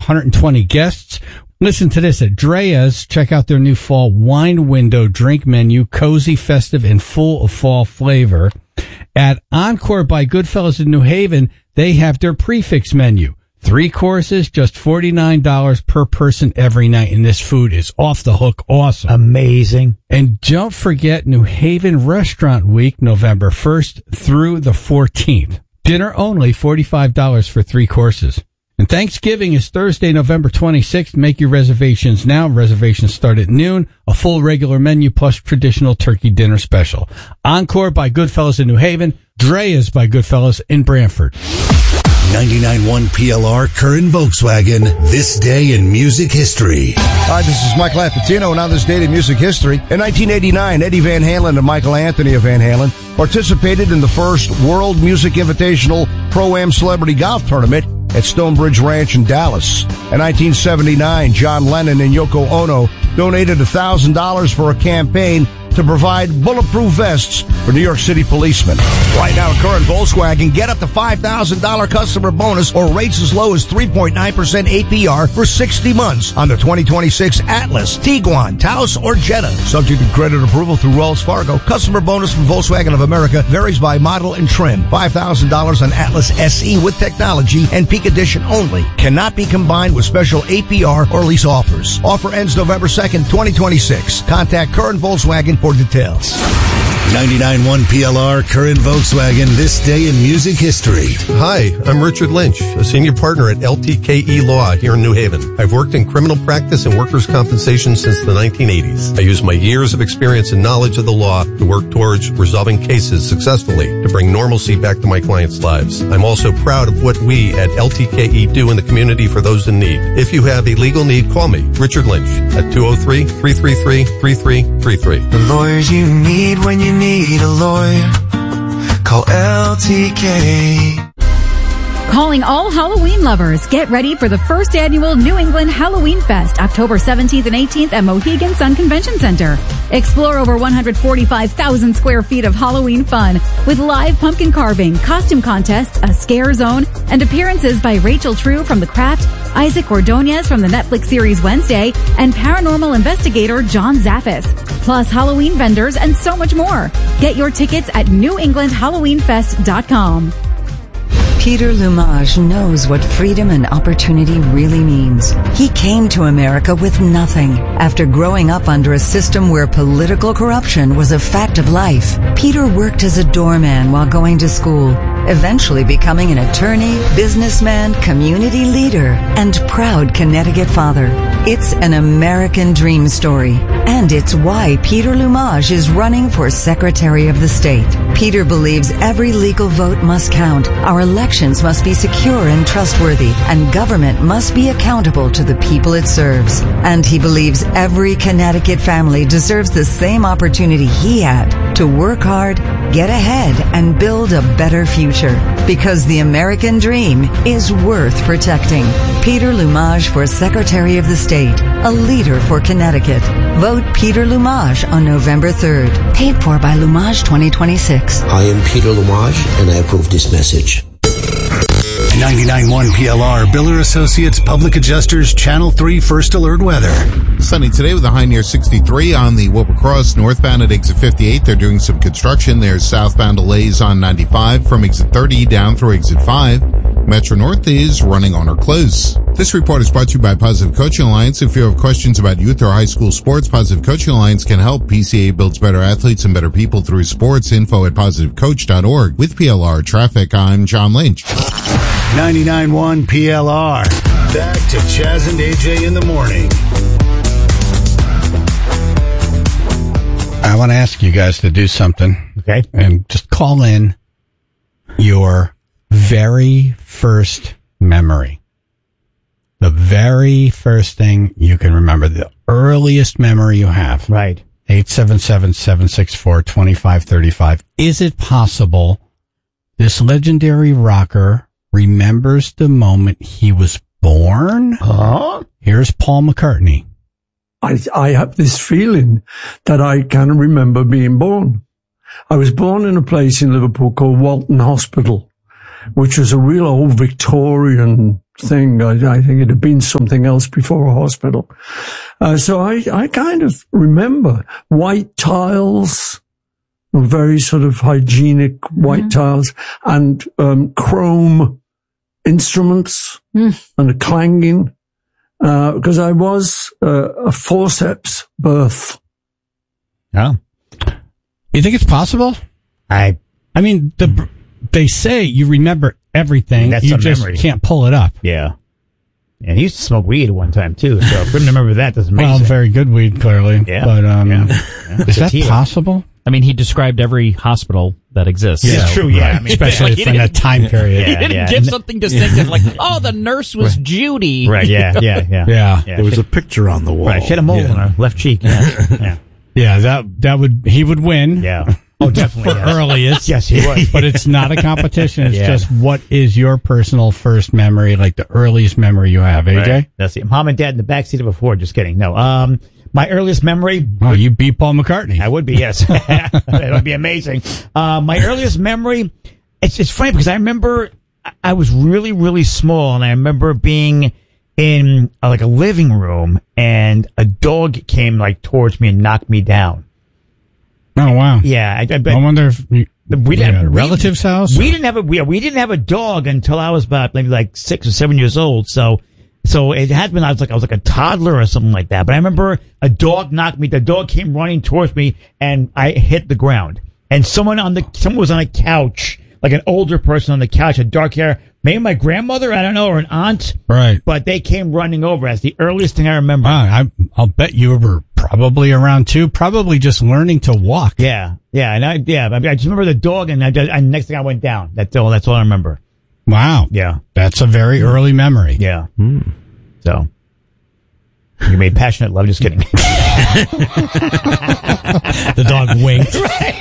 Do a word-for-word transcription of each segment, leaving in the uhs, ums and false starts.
hundred twenty guests. Listen to this. At Drea's, check out their new fall wine window drink menu, cozy, festive, and full of fall flavor. At Encore by Goodfellas in New Haven, they have their prefix menu. Three courses, just forty-nine dollars per person every night, and this food is off the hook awesome. Amazing. And don't forget New Haven Restaurant Week, November first through the fourteenth. Dinner only, forty-five dollars for three courses. And Thanksgiving is Thursday, November twenty-sixth. Make your reservations now. Reservations start at noon. A full regular menu plus traditional turkey dinner special. Encore by Goodfellas in New Haven. Drea's by Goodfellas in Brantford. ninety-nine point one P L R Curran Volkswagen. This day in music history. Hi, this is Mike Lapatino, and on this date in music history, in nineteen eighty-nine, Eddie Van Halen and Michael Anthony of Van Halen participated in the first World Music Invitational Pro-Am Celebrity Golf Tournament at Stonebridge Ranch in Dallas. In nineteen seventy-nine, John Lennon and Yoko Ono donated one thousand dollars for a campaign to provide bulletproof vests for New York City policemen. Right now at Curran Volkswagen, get up to five thousand dollars customer bonus or rates as low as three point nine percent A P R for sixty months on the twenty twenty-six Atlas, Tiguan, Taos, or Jetta. Subject to credit approval through Wells Fargo. Customer bonus from Volkswagen of America varies by model and trim. five thousand dollars on Atlas S E with technology and Peak Edition only. Cannot be combined with special A P R or lease offers. Offer ends November second, twenty twenty-six. Contact Curran Volkswagen for details. ninety-nine point one P L R Curran Volkswagen. This day in music history. Hi, I'm Richard Lynch, a senior partner at L T K E Law here in New Haven. I've worked in criminal practice and workers' compensation since the nineteen eighties. I use my years of experience and knowledge of the law to work towards resolving cases successfully to bring normalcy back to my clients' lives. I'm also proud of what we at L T K E do in the community for those in need. If you have a legal need, call me, Richard Lynch, at two oh three, three three three, three three three three. The lawyers you need when you need a lawyer. Call L T K. Calling all Halloween lovers. Get ready for the first annual New England Halloween Fest, October seventeenth and eighteenth at Mohegan Sun Convention Center. Explore over one hundred forty-five thousand square feet of Halloween fun with live pumpkin carving, costume contests, a scare zone, and appearances by Rachel True from The Craft, Isaac Ordonez from the Netflix series Wednesday, and paranormal investigator John Zaffis. Plus Halloween vendors and so much more. Get your tickets at new england halloween fest dot com. Peter Lumage knows what freedom and opportunity really means. He came to America with nothing. After growing up under a system where political corruption was a fact of life, Peter worked as a doorman while going to school, eventually becoming an attorney, businessman, community leader, and proud Connecticut father. It's an American dream story, and it's why Peter Lumage is running for Secretary of the State. Peter believes every legal vote must count, our elections must be secure and trustworthy, and government must be accountable to the people it serves. And he believes every Connecticut family deserves the same opportunity he had to work hard, get ahead, and build a better future. Because the American dream is worth protecting. Peter Lumage for Secretary of the State, a leader for Connecticut. Vote Peter Lumage on November third. Paid for by Lumage twenty twenty-six. I am Peter Lumage, and I approve this message. ninety-nine point one P L R, Biller Associates Public Adjusters, Channel three First Alert Weather. Sunny today with a high near sixty-three on the Wilbur Cross. Northbound at exit fifty-eight, they're doing some construction. There's southbound delays on ninety-five from exit thirty down through exit five. Metro North is running on or close. This report is brought to you by Positive Coaching Alliance. If you have questions about youth or high school sports, Positive Coaching Alliance can help. P C A builds better athletes and better people through sports. Info at positive coach dot org. With P L R Traffic, I'm John Lynch. ninety-nine point one P L R. Back to Chaz and A J in the morning. I want to ask you guys to do something. Okay. And just call in your very first memory. The very first thing you can remember. The earliest memory you have. Right. eight seven seven, seven six four, two five three five. Is it possible this legendary rocker remembers the moment he was born? Huh? Here's Paul McCartney. I, I have this feeling that I can remember being born. I was born in a place in Liverpool called Walton Hospital, which was a real old Victorian thing. I, I think it had been something else before a hospital. Uh, so I, I kind of remember white tiles, very sort of hygienic white mm-hmm. tiles, and um, chrome instruments mm. and a clanging, because uh, I was uh, a forceps birth. Oh. You think it's possible? I I mean, the, they say you remember everything. That's you a just memory. Can't pull it up. Yeah. And he used to smoke weed at one time, too. So if we remember that, doesn't make well, sense. very good weed, clearly. Yeah. But um, yeah. Yeah. is that possible? I mean, he described every hospital that exists. Yeah, it's true, yeah. Right. I mean, especially like from that time period. He didn't yeah. give something distinctive like, oh, the nurse was Right. Judy. Right, yeah, yeah, yeah. Yeah. yeah. There was a picture on the wall. Right, she had a mole yeah. on her left cheek. Yeah, yeah. Yeah, that that would he would win. Yeah. Oh, definitely. For yes. earliest. Yes, he would. But it's not a competition. It's Yeah. just what is your personal first memory, like the earliest memory you have, A J? Right. That's it. Mom and Dad in the backseat of a Ford. Just kidding. No. Um, my earliest memory. Oh, you beat Paul McCartney. I would be, yes. That would be amazing. Uh, my earliest memory. It's it's funny because I remember I was really really small, and I remember being in uh, like a living room, and a dog came like towards me and knocked me down. Oh wow! Yeah, I, I, I wonder if we, we didn't had a relative's house. We didn't have a we, we didn't have a dog until I was about maybe like six or seven years old. So so it had been I was like I was like a toddler or something like that. But I remember a dog knocked me. The dog came running towards me, and I hit the ground. And someone on the someone was on a couch, like an older person on the couch, had dark hair. Maybe my grandmother, I don't know, or an aunt. Right. But they came running over. That's the earliest thing I remember. Wow, I, I'll bet you were probably around two, probably just learning to walk. Yeah, yeah, and I yeah, I, I just remember the dog, and I, I next thing I went down. That's all. That's all I remember. Wow. Yeah, that's a very early memory. Yeah. Hmm. So you made passionate love. Just kidding. The dog winked.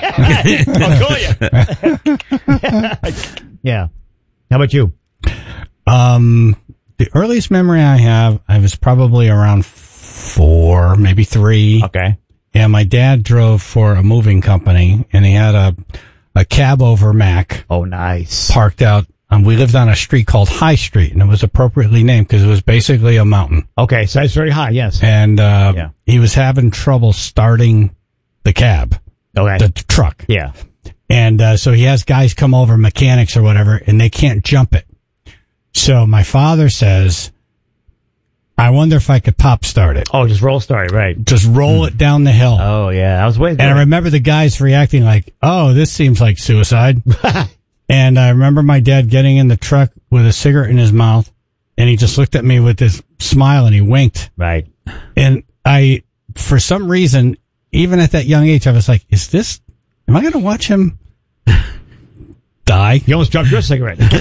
I'll call you. Yeah. How about you? Um, the earliest memory I have, I was probably around four, maybe three. Okay. And my dad drove for a moving company, and he had a a cab over Mac. Oh, nice. Parked out. Um, we lived on a street called High Street, and it was appropriately named because it was basically a mountain. Okay, so it's very high, yes. And uh, yeah. he was having trouble starting the cab, okay. the, the truck. Yeah. And uh, so he has guys come over, mechanics or whatever, and they can't jump it. So my father says, I wonder if I could pop start it. Oh, just roll start, right. Just roll mm. it down the hill. Oh, yeah. I was waiting. And I remember the guys reacting like, oh, this seems like suicide. And I remember my dad getting in the truck with a cigarette in his mouth, and he just looked at me with this smile, and he winked. Right. And I, for some reason, even at that young age, I was like, is this, am I going to watch him die? You almost dropped your cigarette. Dad,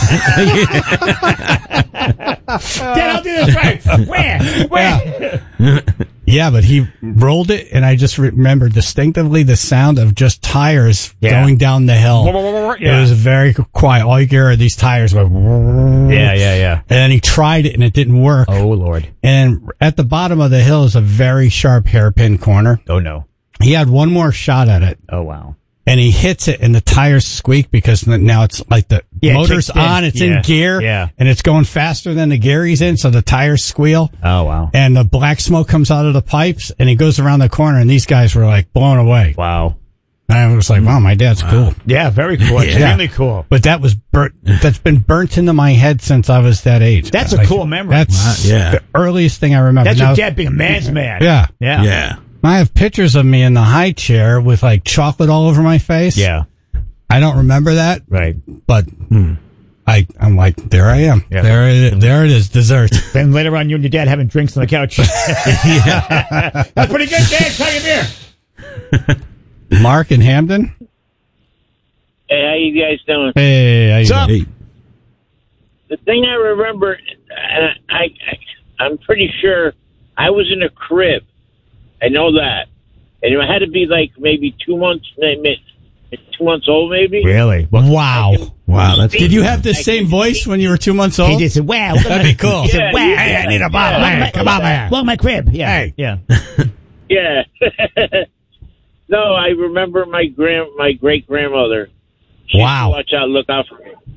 I'll do this right. Where? Where? Yeah. Yeah, but he rolled it, and I just remember distinctively the sound of just tires yeah. going down the hill. Yeah. It was very quiet. All you hear are these tires going. Yeah, yeah, yeah. And then he tried it, and it didn't work. Oh, Lord. And at the bottom of the hill is a very sharp hairpin corner. Oh, no. He had one more shot at it. Oh, wow. And he hits it, and the tires squeak because now it's like the yeah, motor's it in. on, it's yeah. in gear, yeah. and it's going faster than the gear he's in, so the tires squeal. Oh, wow. And the black smoke comes out of the pipes, and he goes around the corner, and these guys were like blown away. Wow. And I was like, wow, my dad's wow. cool. Yeah, very cool. Yeah. Extremely cool. But that was burnt, that's been burnt into my head since I was that age. That's like, a cool memory. That's wow. yeah. the earliest thing I remember. That's now, your dad being a man's man. Yeah. Yeah. Yeah. I have pictures of me in the high chair with like chocolate all over my face. Yeah. I don't remember that. Right. But hmm. I, I'm like, there I am. Yeah. There it is. There it is. Dessert. Then later on, you and your dad having drinks on the couch. Yeah. That's pretty good, Dad. Tell your beer. Mark in Hamden. Hey, how you guys doing? Hey, how you What's up? doing? The thing I remember, and I, I, I'm pretty sure I was in a crib. I know that. And it had to be like maybe two months, maybe two months old, maybe. Really? Wow. Wow. That's Did you have the same voice when you were two months old? He just said, wow. That'd be cool. He said, Yeah, wow. yeah, Hey, I need a bottle. yeah. Hey, come on, man. Well, my crib. Yeah. Hey. Yeah. Yeah. No, I remember my grand, my great grandmother. Wow. Watch out, look out for me.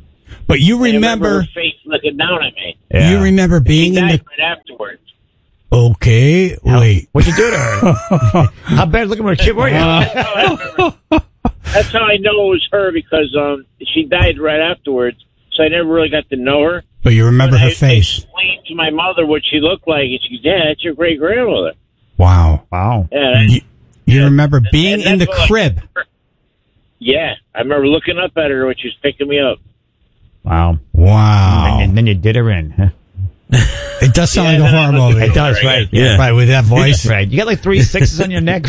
But you And I remember, her face looking down at me. you remember being she in died the. right afterwards. Okay, wait. What'd you do to her? How bad looking for a kid were you? That's how I know it was her because um, she died right afterwards. So I never really got to know her. But you remember But her I, face. I explained to my mother what she looked like, and she goes, "Yeah, that's your great grandmother." Wow. Wow. Yeah, You, you remember and- being and in the that's what I- crib. Yeah, I remember looking up at her when she was picking me up. Wow. Wow. And, and then you did her in. Huh? It does sound Yeah, like a then I horror looked movie. at It does, her, right? Yeah. Right, with that voice. Right. You got like three sixes on your neck.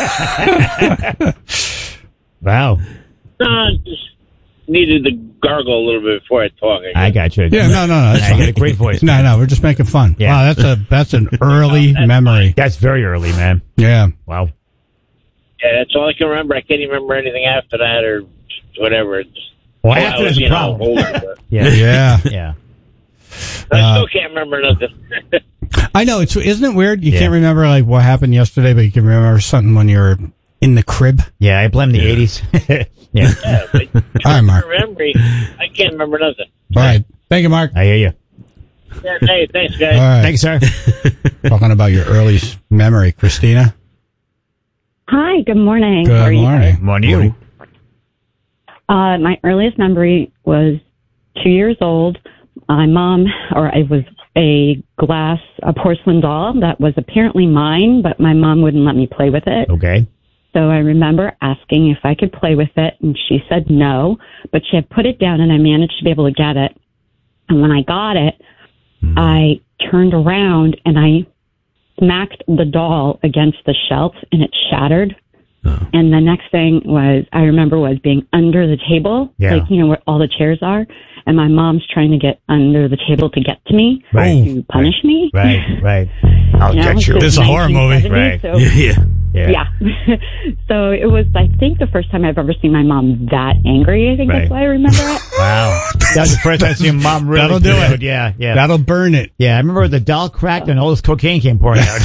Wow. No, just needed to gargle a little bit before I talk. I I got you. Yeah, no, no, no. That's I got fine. a great voice. No, no, we're just making fun. Yeah. Wow, that's a that's an early memory. That's very early, man. Yeah. Wow. Yeah, that's all I can remember. I can't even remember anything after that or whatever. It's, Well, I after was, there's a you know, problem. older, but Yeah. Yeah. Yeah. I Uh, still can't remember nothing. I know. It's isn't it weird? You Yeah. can't remember like what happened yesterday, but you can remember something when you're in the crib. Yeah, I blame the eighties. yeah. Yeah, but All right, Mark. memory, I can't remember nothing. All right. Thank you, Mark. I hear you. Yeah, hey, thanks, guys. All right. Thanks, sir. Talking about your early memory, Christina. Hi, good morning. How Good are you morning. guys? Morning, you. Uh, my earliest memory was two years old. My mom, or it was a glass, a porcelain doll that was apparently mine, but my mom wouldn't let me play with it. Okay. So I remember asking if I could play with it, and she said no, but she had put it down, and I managed to be able to get it. And when I got it, I turned around and I smacked the doll against the shelf, and it shattered. And the next thing was, I remember was being under the table, Yeah. like, you know, where all the chairs are. And my mom's trying to get under the table to get to me, Right. to punish me. Right, right. I'll You know, get you. it's This is a horror movie. nineteen seventy, Right. So, Yeah. yeah. So it was, I think, the first time I've ever seen my mom that angry. I think Right. that's why I remember it. Wow. That was the first time I seen your mom really That'll do good. it. Yeah, yeah. That'll burn it. Yeah, I remember the doll cracked and all this cocaine came pouring out.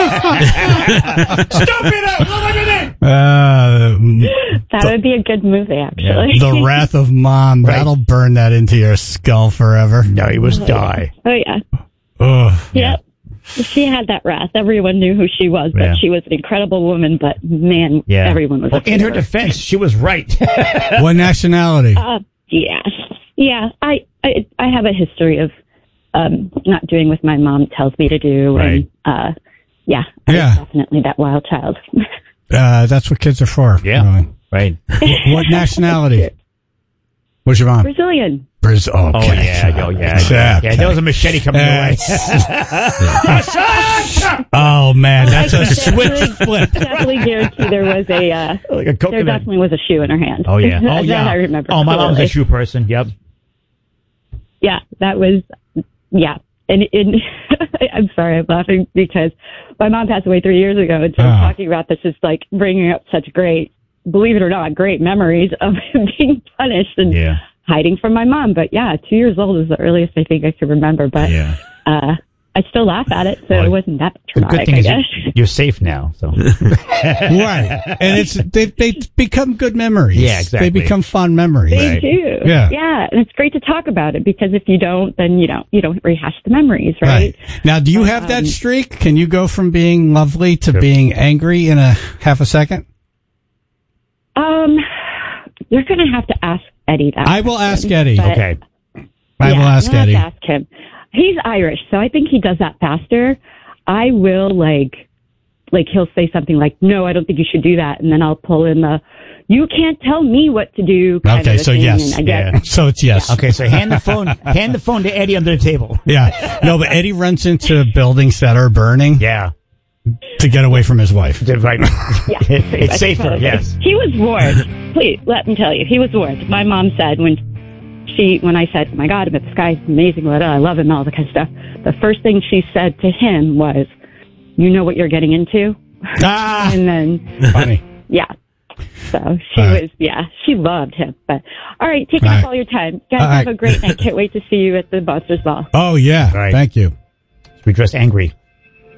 Stupid! What am I doing? Uh, That would be a good movie, actually. the Wrath of Mom. Right. That'll burn that into your skull forever. No, he was die. Oh, yeah. Ugh. Yep. She had that wrath. Everyone knew who she was, but Yeah. she was an incredible woman, but man, Yeah. everyone was Well, afraid in her of her. defense, she was right. What nationality? Uh, yeah. Yeah. I, I, I have a history of, um, not doing what my mom tells me to do. Right. And, uh, yeah, I Yeah. was definitely that wild child. Uh, that's what kids are for. Yeah. really. Right. What nationality? What's your mom? Brazilian. Brazil. Oh, Okay. yeah. Oh, yeah. Okay. Yeah, yeah, there was a machete coming your way. Oh man, that's a I switch definitely- flip. Definitely guarantee there was a, uh, Like a there coconut. definitely was a shoe in her hand. Oh, yeah. Oh, That yeah. I remember. Oh, my mom's a clearly. shoe person. Yep. Yeah, that was, yeah. And, and I'm sorry, I'm laughing because my mom passed away three years ago, and so Ah. talking about this is like bringing up such great, believe it or not, great memories of being punished and Yeah. hiding from my mom. But yeah, two years old is the earliest I think I can remember. But Yeah. uh, I still laugh at it, so Well, it wasn't that The good traumatic, thing I is guess. you- you're safe now. So Right, and it's they they become good memories. Yeah, exactly. They become fond memories. They Right. do. Yeah. Yeah, and it's great to talk about it because if you don't, then you don't you don't rehash the memories, right? Right. Now, do you have that Um, streak? Can you go from being lovely to being angry in a half a second? Um, you're going to have to ask Eddie that. I will ask question, Eddie. but- okay. I yeah, will ask you'll have Eddie. to ask him. He's Irish, so I think he does that faster. I will like, like he'll say something like, "No, I don't think you should do that," and then I'll pull in the, "You can't tell me what to do." Kind Okay, of a so thing, yes. and I guess, Yeah. So it's yes. Okay, so hand the phone, hand the phone to Eddie under the table. Yeah. No, but Eddie runs into buildings that are burning Yeah. to get away from his wife. Right. Yeah, pretty It's much, safer, probably. yes. He was warned. Please let me tell you, he was warned. My mom said when she, when I said, "Oh my God, but this guy's amazing, blah, blah, I love him," all that kind of stuff. The first thing she said to him was, "You know what you're getting into." Ah, And then, funny. yeah. So she All right. was, yeah, she loved him. But all right, taking All up right. all your time, guys. All Have right. a great night. Can't wait to see you at the Monsters Ball. Oh yeah. Right. Thank you. We dressed angry.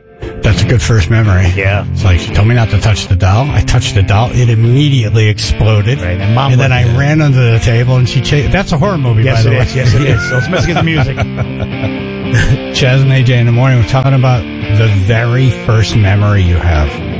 That's a good first memory. Yeah. It's like, she told me not to touch the doll. I touched the doll. It immediately exploded. Right, and Mom and then looked I at it. ran under the table and she chased. That's a horror movie, Yes, by the it way. is. Yes, it is. So let's mess with the music. Chaz and A J in the morning, we're talking about the very first memory you have.